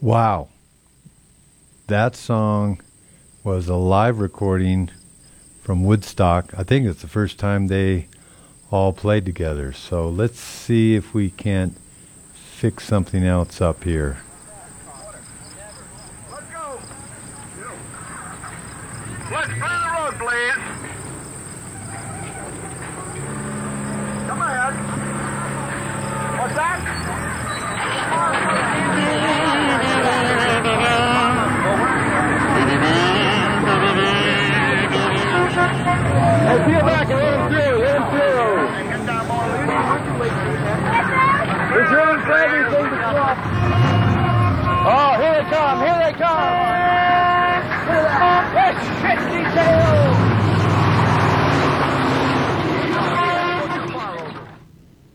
Wow. That song was a live recording from Woodstock. I think it's the first time they all played together. So let's see if we can't fix something else up here. Let's go. Let's clear the road, please. Come ahead. What's that? Hey, peel back and let him through, let him through. There's room for everything to swap. Oh, here they come, here they come. Look at that. That's 50 tails.